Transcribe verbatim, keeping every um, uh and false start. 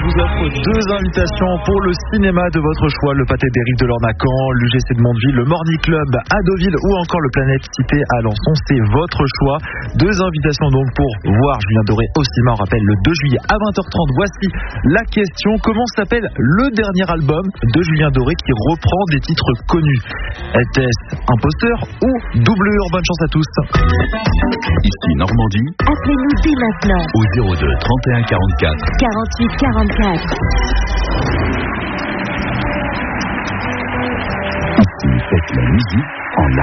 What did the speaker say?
vous offre deux invitations pour le cinéma de votre choix, le Pâté des Rives de l'Orne à Caen, l'U G C de Mondeville, le Morny Club à Deauville ou encore le Planète Cité à Alençon. C'est votre choix. Deux invitations donc pour voir Julien Doré au cinéma. On rappelle le deux juillet à vingt heures trente. Voici la question. Comment s'appelle le dernier album de Julien Doré qui reprend des titres connus? Était-ce Imposteur ou Double Hur? Bonne chance à tous. Ici Normandie. Appelez-nous dès maintenant Au zéro deux trente et un quarante-quatre quarante-huit quarante-quatre. Ici, faites la musique en live.